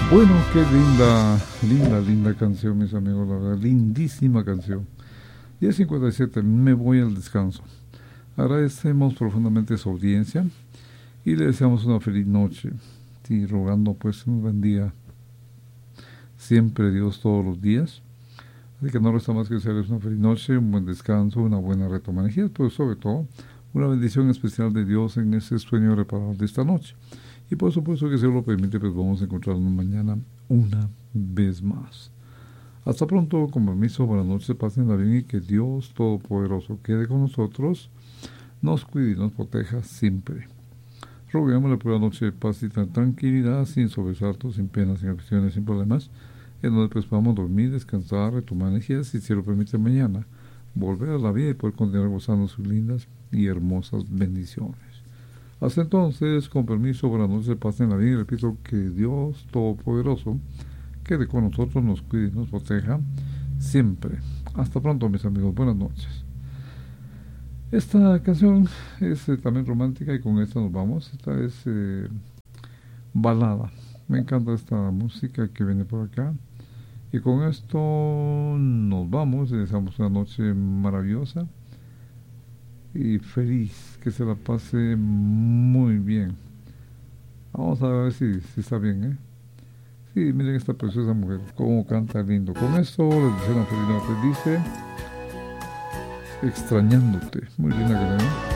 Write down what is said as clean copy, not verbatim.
Bueno, qué linda canción, mis amigos, la verdad, lindísima canción. 10:57, me voy al descanso. Agradecemos profundamente su audiencia y le deseamos una feliz noche. Y rogando pues un buen día, siempre Dios todos los días. Así que no resta más que desearles una feliz noche, un buen descanso, una buena retoma de energías, pero sobre todo una bendición especial de Dios en ese sueño reparador de esta noche. Y por supuesto que si Dios lo permite, pues vamos a encontrarnos mañana una vez más. Hasta pronto, con permiso, buenas noches, pásenla bien y que Dios Todopoderoso quede con nosotros, nos cuide y nos proteja siempre. Roguémosle por la noche de paz y tranquilidad, sin sobresaltos, sin penas, sin aflicciones, sin problemas, en donde pues podamos dormir, descansar, retomar energías y si lo permite mañana, volver a la vida y poder continuar gozando sus lindas y hermosas bendiciones. Hasta entonces, con permiso, buenas noches, pásenla bien y repito que Dios Todopoderoso quede con nosotros, nos cuide y nos proteja siempre. Hasta pronto, mis amigos, buenas noches. Esta canción es también romántica y con esta nos vamos. Esta es balada. Me encanta esta música que viene por acá. Y con esto nos vamos. Les deseamos una noche maravillosa y feliz. Que se la pase muy bien. Vamos a ver si está bien, ¿eh? Sí, miren esta preciosa mujer, cómo canta lindo. Con esto les deseo una feliz noche. Dice, extrañándote. Muy linda canción.